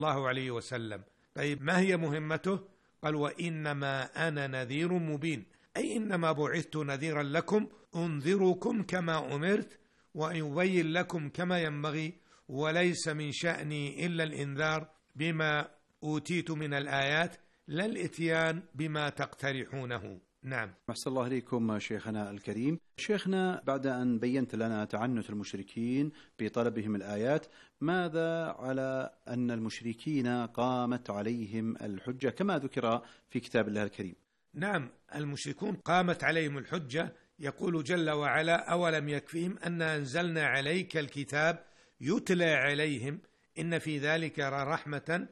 الله عليه وسلم. طيب ما هي مهمته؟ قال وإنما أنا نذير مبين، أي إنما بعثت نذيرا لكم أنذركم كما أمرت وأبين لكم كما ينبغي، وليس من شأني إلا الإنذار بما أوتيت من الآيات لا الإتيان بما تقترحونه. نعم. أحسن الله إليكم شيخنا الكريم. شيخنا، بعد أن بينت لنا تعنت المشركين بطلبهم الآيات، ماذا على أن المشركين قامت عليهم الحجة كما ذكر في كتاب الله الكريم؟ نعم، المشركون قامت عليهم الحجة. يقول جل وعلا أولم يكفيهم أن أنزلنا عليك الكتاب يتلى عليهم إن في ذلك رحمة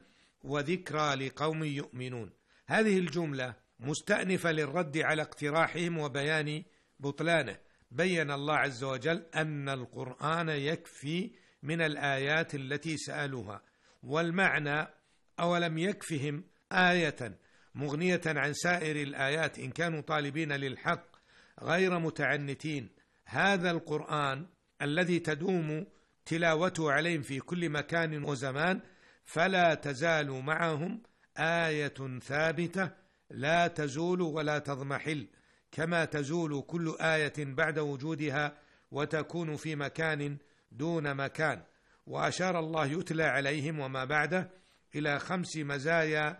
وذكرى لقوم يؤمنون. هذه الجملة مستأنفة للرد على اقتراحهم وبيان بطلانه. بين الله عز وجل أن القرآن يكفي من الآيات التي سألوها، والمعنى أولم يكفهم آية مغنية عن سائر الآيات إن كانوا طالبين للحق غير متعنتين. هذا القرآن الذي تدوم تلاوته عليهم في كل مكان وزمان، فلا تزال معهم آية ثابتة لا تزول ولا تضمحل، كما تزول كل آية بعد وجودها وتكون في مكان دون مكان. وأشار الله يتلى عليهم وما بعده إلى 5 مزايا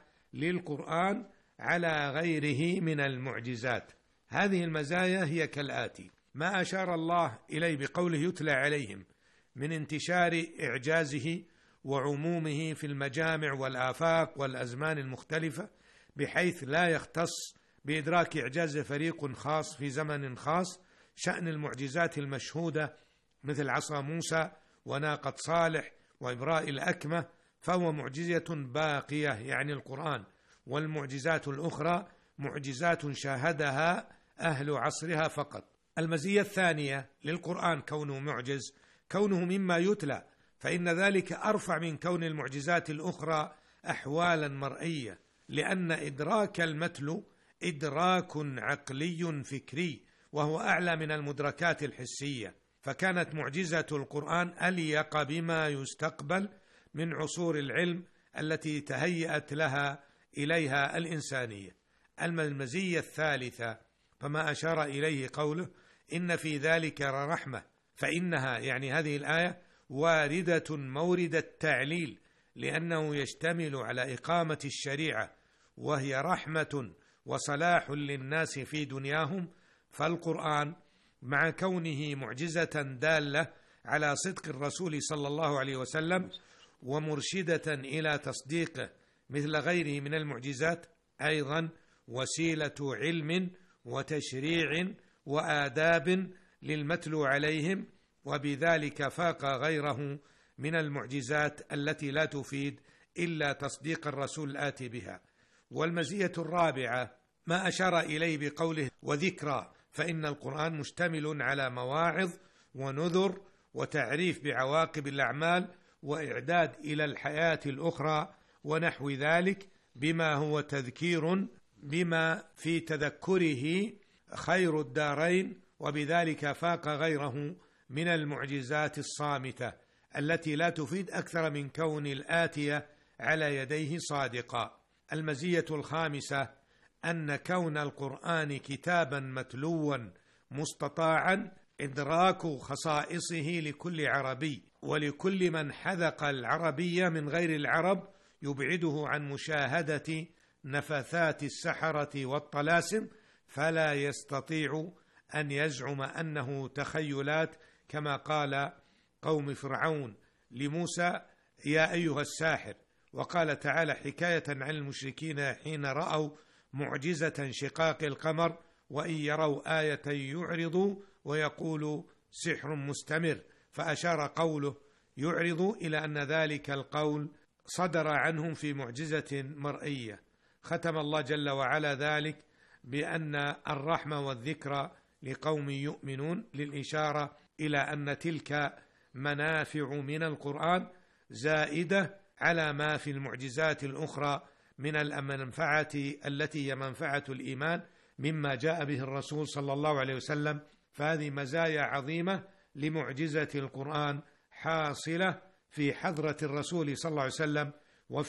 للقرآن على غيره من المعجزات. هذه المزايا هي كالآتي: ما أشار الله إليه بقوله يتلى عليهم من انتشار إعجازه وعمومه في المجامع والآفاق والأزمان المختلفة، بحيث لا يختص بإدراك إعجاز فريق خاص في زمن خاص. شأن المعجزات المشهودة مثل عصا موسى وناقة صالح وإبراء الأكمة فهو معجزة باقية يعني القرآن، والمعجزات الأخرى معجزات شاهدها أهل عصرها فقط. المزية الثانية للقرآن كونه معجز، كونه مما يتلى، فإن ذلك أرفع من كون المعجزات الأخرى أحوالا مرئية، لأن إدراك المتلو إدراك عقلي فكري، وهو أعلى من المدركات الحسية. فكانت معجزة القرآن أليق بما يستقبل من عصور العلم التي تهيأت لها إليها الإنسانية. أما المزية الثالثة فما أشار إليه قوله إن في ذلك رحمة، فإنها يعني هذه الآية واردة مورد التعليل، لأنه يشتمل على إقامة الشريعة وهي رحمة وصلاح للناس في دنياهم. فالقرآن مع كونه معجزة دالة على صدق الرسول صلى الله عليه وسلم ومرشدة إلى تصديقه مثل غيره من المعجزات، أيضا وسيلة علم وتشريع وآداب للمتلو عليهم، وبذلك فاق غيره من المعجزات التي لا تفيد إلا تصديق الرسول الآتي بها. والمزية الرابعة ما أشار إليه بقوله وذكرى، فإن القرآن مشتمل على مواعظ ونذر وتعريف بعواقب الأعمال وإعداد إلى الحياة الأخرى ونحو ذلك، بما هو تذكير بما في تذكره خير الدارين، وبذلك فاق غيره من المعجزات الصامتة التي لا تفيد أكثر من كون الآتية على يديه صادقا. المزية الخامسة أن كون القرآن كتابا متلوا مستطاعا إدراك خصائصه لكل عربي، ولكل من حذق العربية من غير العرب يبعده عن مشاهدة نفثات السحرة والطلاسم، فلا يستطيع أن يزعم أنه تخيلات، كما قال قوم فرعون لموسى يا أيها الساحر. وقال تعالى حكاية عن المشركين حين رأوا معجزة شقاق القمر وإن يروا آية يعرضوا ويقولوا سحر مستمر، فأشار قوله يعرضوا إلى أن ذلك القول صدر عنهم في معجزة مرئية. ختم الله جل وعلا ذلك بأن الرحمة والذكرى لقوم يؤمنون، للإشارة إلى أن تلك منافع من القرآن زائدة على ما في المعجزات الأخرى من المنفعة التي هي منفعة الإيمان مما جاء به الرسول صلى الله عليه وسلم. فهذه مزايا عظيمة لمعجزة القرآن حاصلة في حضرة الرسول صلى الله عليه وسلم